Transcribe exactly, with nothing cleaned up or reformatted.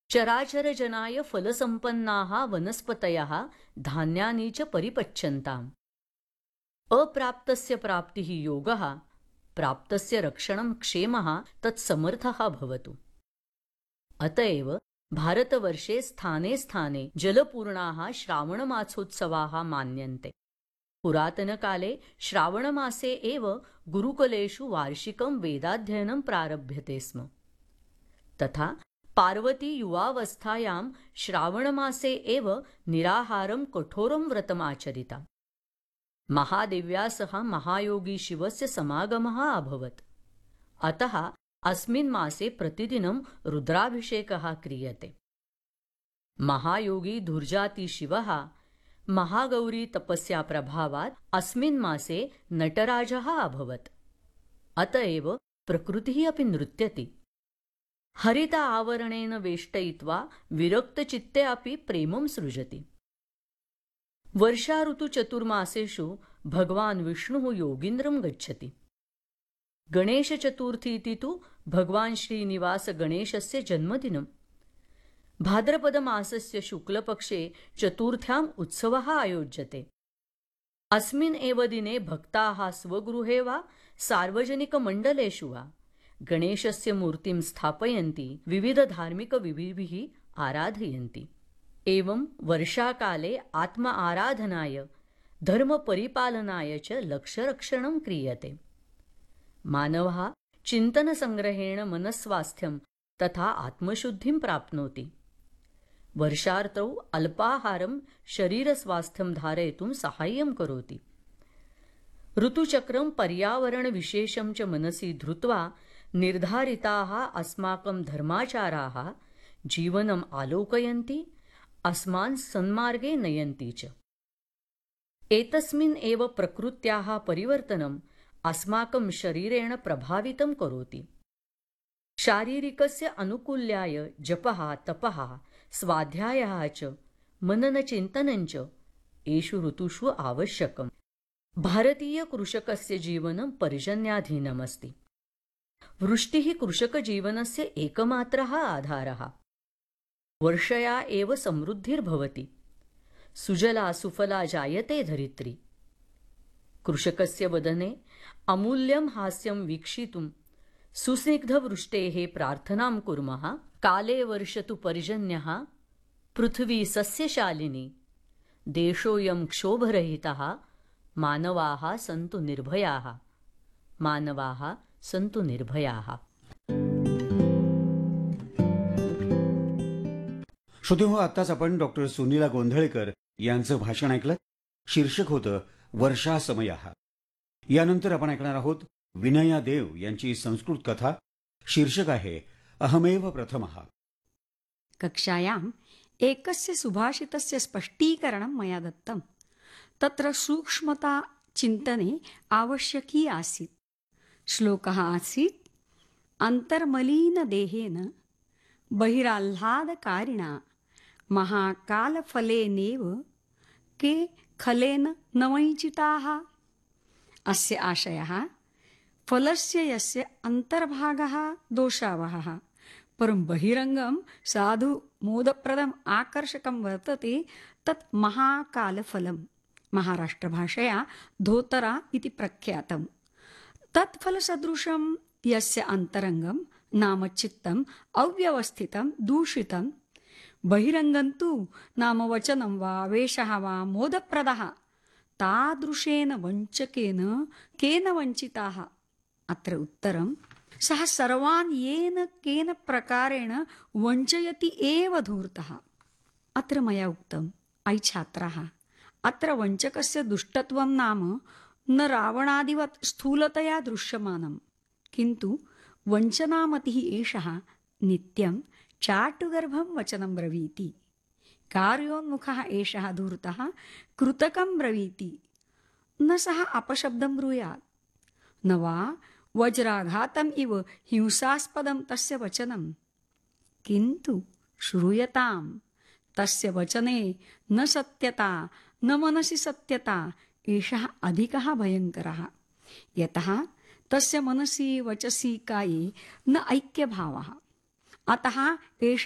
चराचरजनाय फलसंपन्नाः वनस्पतयः धान्यानि च परिपच्यन्ताम्। अप्राप्तस्य प्राप्तिः योगः, प्राप्तस्य रक्षणं क्षेमः तत्समर्थः भवतु। अतएव भारतवर्षे स्थाने स्थाने जलपूर्णाः श्रावणमासोत्सवाः मान्यन्ते। पुरातनकाले श्रावणमासे एव गुरुकुलेषु वार्षिकं वेदाध्ययनं प्रारभ्यते स्म। तथा पार्वती युवावस्थायां श्रावणमासे एव निराहारं कठोरं व्रतम् आचरिता। महादेव्या सह महायोगी शिवस्य समागमः अभवत्। अतः अस्मिन् मासे प्रतिदिनं रुद्राभिषेकः क्रियते। महायोगी धुर्जाति शिवः महागौरी तपस्या प्रभावात् अस्मिन् मासे नटराजः अभवत्। अतएव प्रकृतिः अपि नृत्यति। हरित आवरणेन वेष्टयित्वा विरक्तचित्ते अपि प्रेमं सृजति। वर्षा ऋतु चतुर्मासेषु भगवान् विष्णुः योगीन्द्रं गच्छति। गणेश चतुर्थी इति तु भगवान् श्रीनिवास गणेशस्य जन्मदिनं। भाद्रपद मासस्य शुक्लपक्षे चतुर्थ्याम् उत्सवः आयोज्यते। अस्मिन् एव दिने भक्ताः स्वगृहे वा सार्वजनिकमण्डलेषु वा गणेशस्य मूर्तिं स्थापयन्ति, विविधधार्मिकविधिभिः आराधयन्ति। एवं वर्षाकाले आत्म आराधनाय, धर्मपरिपालनाय च लक्ष्यरक्षणं क्रियते। मानवः चिन्तनसंग्रहेण मनस्वास्थ्यं तथा आत्मशुद्धिं प्राप्नोति। वर्षार्तौ अल्पाहारं शरीरस्वास्थ्यं धारयितुं साहाय्यं करोति। ऋतुचक्रं पर्यावरणविशेषं च मनसि धृत्वा निर्धारिताः अस्माकं धर्माचाराः जीवनम् आलोकयन्ति, अस्मान् सन्मार्गे नयन्ति च। एतस्मिन् एव प्रकृत्याः परिवर्तनम् अस्माकं शरीरेण प्रभावितं करोति। शारीरिकस्य अनुकूल्याय जपः, तपः, स्वाध्यायः च मननचिन्तनं च एषु ऋतुषु आवश्यकम्। भारतीयकृषकस्य जीवनं पर्जन्याधीनमस्ति। वृष्टिः कृषकजीवनस्य एकमात्रः आधारः। वर्षया एव समृद्धिर्भवति। सुजला सुफला जायते धरित्री। कृषकस्य वदने अमूल्यं हास्यं वीक्षितुं सुस्निग्धवृष्टेः प्रार्थनां कुर्मः। काले वर्षतु पर्जन्यः, पृथ्वी सस्यशालिनी, देशोऽयं क्षोभरहितः, मानवाः सन्तु निर्भयाः, मानवाः सन्तु निर्भयाः। श्रोतेहो, आत्ताच आपण डॉक्टर सुनीला गोंधळेकर यांचं भाषण ऐकलं. शीर्षक होतं वर्षा समयः. यानंतर आपण ऐकणार आहोत विनया देव यांची संस्कृत कथा. शीर्षक आहे अहमेव प्रथमः. कक्षायाम् एकस्य सुभाषितस्य स्पष्टीकरणं मया दत्तं. तत्र सूक्ष्मता चिन्तने आवश्यकी आसीत्. श्लोकः आसीत्, अन्तर्मलीनदेहेन बहिराह्लादकारिणा महाकालफलेनेव के खलेन न वञ्चिताः. अस्य आशयः, फलस्य यस्य अन्तर्भागः दोषावहः परं बहिरङ्गं साधु मोदप्रदम् आकर्षकं वर्तते, तत् महाकालफलं, महाराष्ट्रभाषया धोतरा इति प्रख्यातम्. तत्फलसदृशं यस्य अन्तरङ्गं नाम चित्तम् अव्यवस्थितं दूषितं, बहिरङ्गं तु नाम वचनं वा वेशः वा मोदप्रदः, तादृशेन वञ्चकेन केन वञ्चिताः. अत्र उत्तरं, सः सर्वान् येन केन प्रकारेण वञ्चयति एव धूर्तः. अत्र मया उक्तम्, अयि छात्राः, अत्र वञ्चकस्य दुष्टत्वं नाम न रावणादिवत् स्थूलतया दृश्यमानं, किन्तु वञ्चनामतिः एषः नित्यं चाटुगर्भं वचनं ब्रवीति। कार्योन्मुखः एषः धूर्तः कृतकं ब्रवीति, न सः अपशब्दं ब्रूयात्, न वा वज्राघातम् इव हिंसास्पदं तस्य वचनं, किन्तु श्रूयतां तस्य वचने न सत्यता न मनसि सत्यता, एषः अधिकः भयङ्करः, यतः तस्य मनसि वचसि काये न ऐक्यभावः. अतः एष